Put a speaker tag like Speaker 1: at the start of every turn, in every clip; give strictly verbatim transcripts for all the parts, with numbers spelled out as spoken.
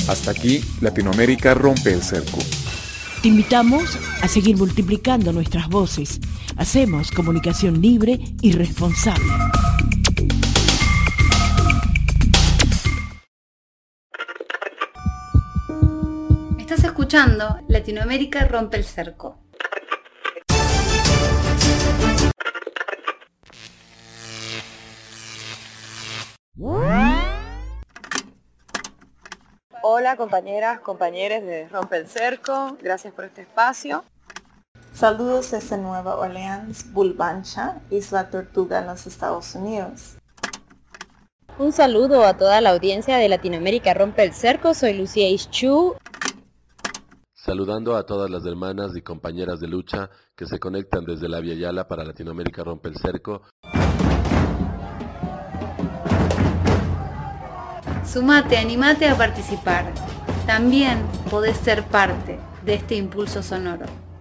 Speaker 1: Hasta aquí, Latinoamérica rompe el cerco.
Speaker 2: Te invitamos a seguir multiplicando nuestras voces. Hacemos comunicación libre y responsable.
Speaker 3: Estás escuchando Latinoamérica rompe el cerco.
Speaker 4: Hola compañeras, compañeros de Rompe el Cerco, gracias por este espacio.
Speaker 5: Saludos desde Nueva Orleans, Bulbancha, Isla Tortuga en los Estados Unidos.
Speaker 6: Un saludo a toda la audiencia de Latinoamérica Rompe el Cerco, soy Lucía Ischu.
Speaker 7: Saludando a todas las hermanas y compañeras de lucha que se conectan desde la Via Yala para Latinoamérica Rompe el Cerco.
Speaker 3: Sumate, animate a participar. También podés ser parte de este impulso sonoro.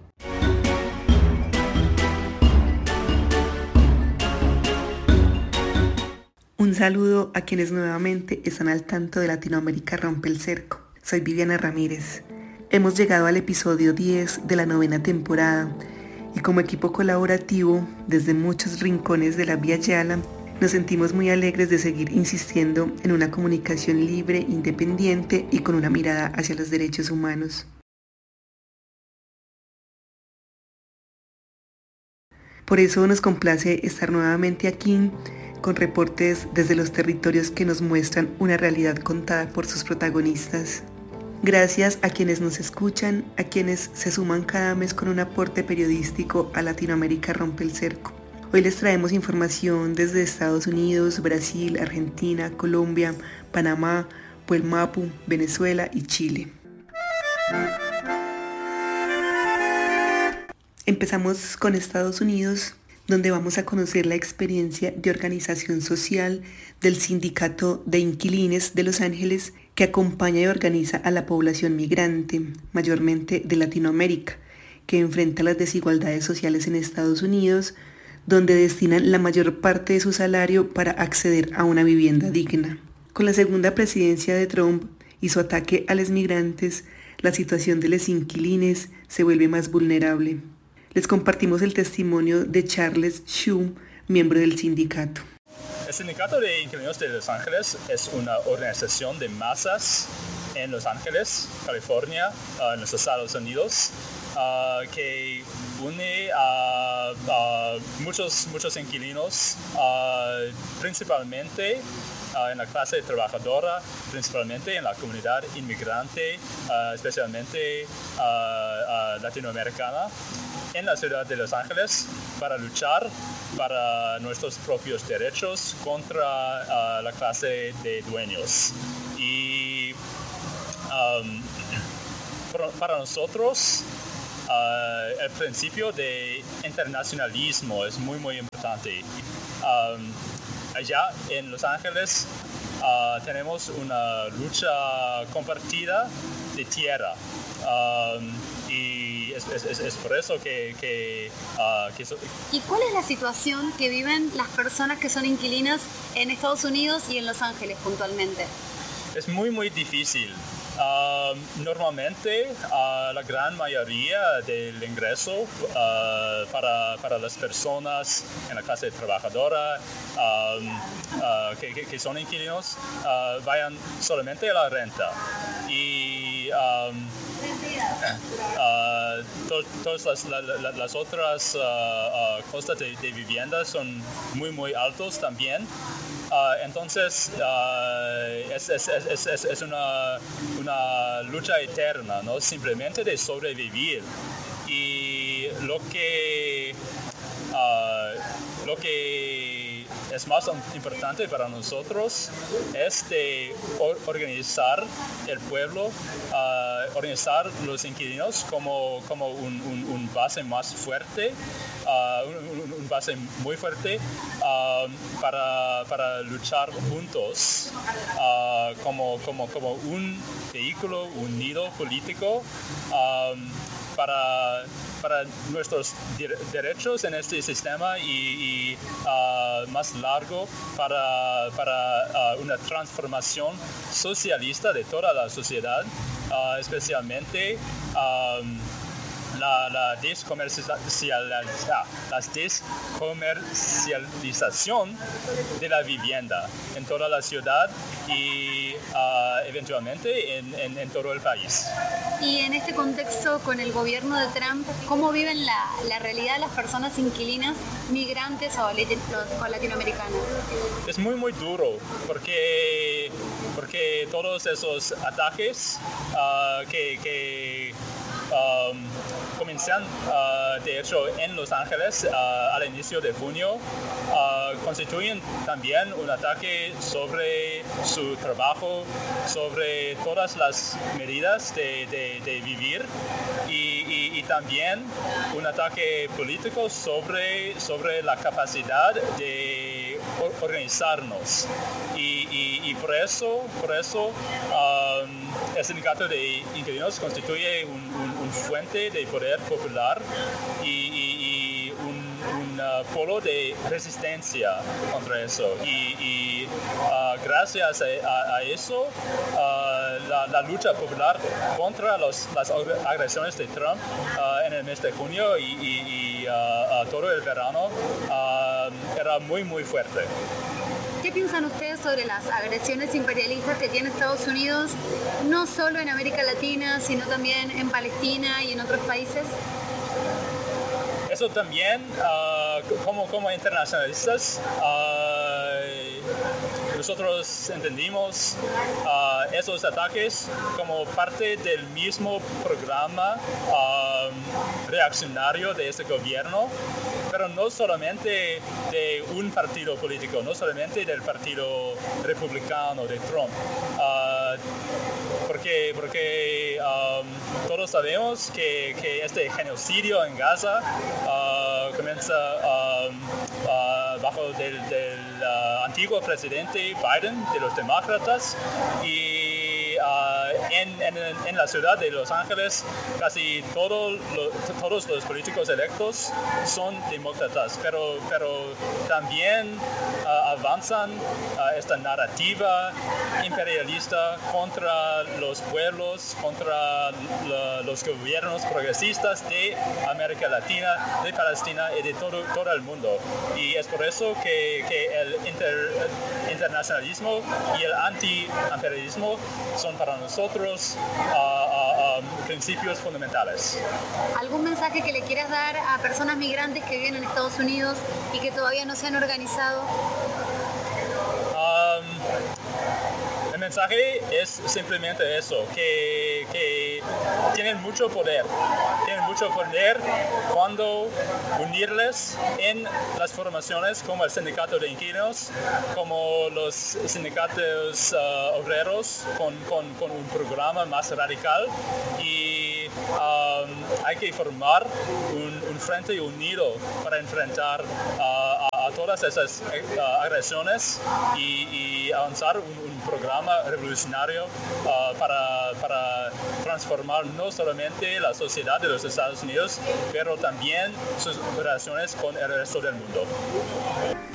Speaker 8: Un saludo a quienes nuevamente están al tanto de Latinoamérica Rompe el Cerco. Soy Viviana Ramírez. Hemos llegado al episodio diez de la novena temporada y como equipo colaborativo, desde muchos rincones de la Via Yala, nos sentimos muy alegres de seguir insistiendo en una comunicación libre, independiente y con una mirada hacia los derechos humanos. Por eso nos complace estar nuevamente aquí con reportes desde los territorios que nos muestran una realidad contada por sus protagonistas. Gracias a quienes nos escuchan, a quienes se suman cada mes con un aporte periodístico a Latinoamérica Rompe el Cerco. Hoy les traemos información desde Estados Unidos, Brasil, Argentina, Colombia, Panamá, Puelmapu, Venezuela y Chile. Empezamos con Estados Unidos, donde vamos a conocer la experiencia de organización social del Sindicato de Inquilines de Los Ángeles, que acompaña y organiza a la población migrante, mayormente de Latinoamérica, que enfrenta las desigualdades sociales en Estados Unidos, donde destinan la mayor parte de su salario para acceder a una vivienda digna. Con la segunda presidencia de Trump y su ataque a los migrantes, la situación de los inquilines se vuelve más vulnerable. Les compartimos el testimonio de Charles Shu, miembro del sindicato.
Speaker 9: El Sindicato de Inquilinos de Los Ángeles es una organización de masas en Los Ángeles, California, uh, en los Estados Unidos, uh, que une a uh, uh, muchos, muchos inquilinos, uh, principalmente uh, en la clase trabajadora, principalmente en la comunidad inmigrante, uh, especialmente uh, uh, latinoamericana, en la ciudad de Los Ángeles, para luchar para nuestros propios derechos contra uh, la clase de dueños. Y um, para nosotros, uh, el principio de internacionalismo es muy, muy importante. Um, allá en Los Ángeles uh, tenemos una lucha compartida de tierra. Um, y es, es, es por eso que... que, uh, que so-
Speaker 3: ¿Y cuál es la situación que viven las personas que son inquilinas en Estados Unidos y en Los Ángeles puntualmente?
Speaker 9: Es muy, muy difícil. Uh, normalmente, uh, la gran mayoría del ingreso uh, para, para las personas en la clase trabajadora um, uh, que, que, que son inquilinos uh, vayan solamente a la renta. Y um, Uh, to, todas las, la, la, las otras uh, uh, costas de, de vivienda son muy muy altos también. Uh, entonces uh, es, es, es, es, es una, una lucha eterna, ¿no? Simplemente de sobrevivir. Y lo que, uh, lo que es más importante para nosotros es de organizar el pueblo, uh, organizar los inquilinos como, como un, un, un base más fuerte, uh, un, un base muy fuerte uh, para, para luchar juntos uh, como, como, como un vehículo, un nido político. Um, para, para nuestros derechos en este sistema y, y uh, más largo para, para uh, una transformación socialista de toda la sociedad, uh, especialmente um, La, la, descomercialización, la descomercialización de la vivienda en toda la ciudad y uh, eventualmente en, en, en todo el país.
Speaker 3: Y en este contexto, con el gobierno de Trump, ¿cómo viven la, la realidad las personas inquilinas, migrantes o, o latinoamericanas?
Speaker 9: Es muy muy duro porque, porque todos esos ataques uh, que, que Um, comienzan uh, de hecho en Los Ángeles uh, al inicio de junio, uh, constituyen también un ataque sobre su trabajo, sobre todas las medidas de, de, de vivir y, y, y también un ataque político sobre, sobre la capacidad de organizarnos y, y, y por eso, por eso um, el sindicato de inquilinos constituye un, un, un fuente de poder popular y, y, y un, un uh, polo de resistencia contra eso. Y, y uh, gracias a, a, a eso, uh, la, la lucha popular contra los, las agresiones de Trump uh, en el mes de junio y, y, y uh, uh, todo el verano uh, era muy, muy fuerte.
Speaker 3: ¿Qué piensan ustedes sobre las agresiones imperialistas que tiene Estados Unidos, no solo en América Latina, sino también en Palestina y en otros países?
Speaker 9: Eso también, uh, como, como internacionalistas, uh, nosotros entendimos uh, esos ataques como parte del mismo programa um, reaccionario de este gobierno, pero no solamente de un partido político, no solamente del partido republicano de Trump. Uh, porque porque um, todos sabemos que, que este genocidio en Gaza uh, comienza um, uh, bajo del, del uh, antiguo presidente Biden de los demócratas y uh, en, en, en la ciudad de Los Ángeles casi todo lo, todos los políticos electos son demócratas, pero, pero también uh, avanzan uh, esta narrativa imperialista contra los pueblos, contra la, los gobiernos progresistas de América Latina, de Palestina y de todo, todo el mundo. Y es por eso que, que el inter, internacionalismo y el anti-imperialismo son para nosotros uh, uh, um, principios fundamentales.
Speaker 3: ¿Algún mensaje que le quieras dar a personas migrantes que viven en Estados Unidos y que todavía no se han organizado?
Speaker 9: Um, el mensaje es simplemente eso, que, que tienen mucho poder, tienen mucho poder cuando unirles en las formaciones como el sindicato de inquilinos, como los sindicatos uh, obreros con, con, con un programa más radical y um, hay que formar un, un frente unido para enfrentar uh, a, a todas esas uh, agresiones y, y avanzar un, un programa revolucionario uh, para, para transformar no solamente la sociedad de los Estados Unidos, pero también sus relaciones con el resto del mundo.